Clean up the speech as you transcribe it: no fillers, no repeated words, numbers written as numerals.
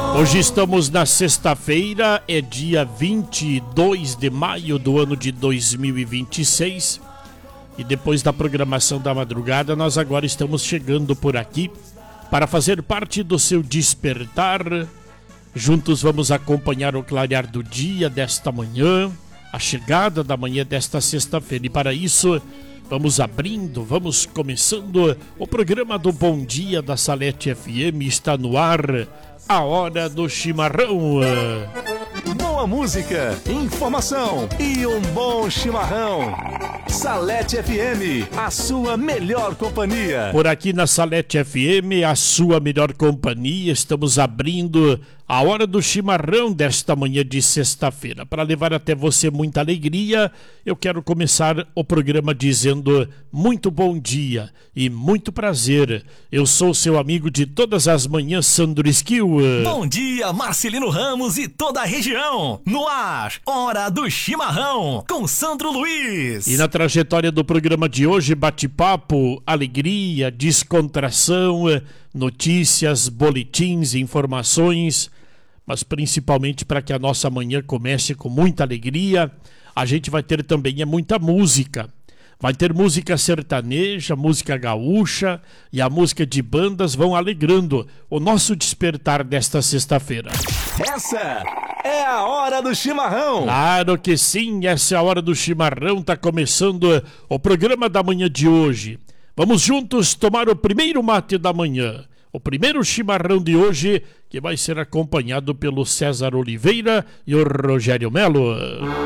Hoje estamos na sexta-feira, é dia 22 de maio do ano de 2026 e depois da programação da madrugada nós agora estamos chegando por aqui para fazer parte do seu despertar. Juntos vamos acompanhar o clarear do dia desta manhã, a chegada da manhã desta sexta-feira e para isso vamos começando o programa do Bom Dia da Salete FM. Está no ar a Hora do Chimarrão. Boa música, informação e um bom chimarrão. Salete FM, a sua melhor companhia. Por aqui na Salete FM, a sua melhor companhia, estamos abrindo a Hora do Chimarrão desta manhã de sexta-feira. Para levar até você muita alegria, eu quero começar o programa dizendo muito bom dia e muito prazer. Eu sou seu amigo de todas as manhãs, Sandro Esquil. Bom dia, Marcelino Ramos e toda a região. No ar, Hora do Chimarrão, com Sandro Luiz. E na trajetória do programa de hoje, bate-papo, alegria, descontração, notícias, boletins, informações, mas principalmente para que a nossa manhã comece com muita alegria, a gente vai ter também muita música. Vai ter música sertaneja, música gaúcha e a música de bandas vão alegrando o nosso despertar desta sexta-feira. Essa é a Hora do Chimarrão. Claro que sim, essa é a Hora do Chimarrão, tá começando o programa da manhã de hoje. Vamos juntos tomar o primeiro mate da manhã. O primeiro chimarrão de hoje, que vai ser acompanhado pelo César Oliveira e o Rogério Melo.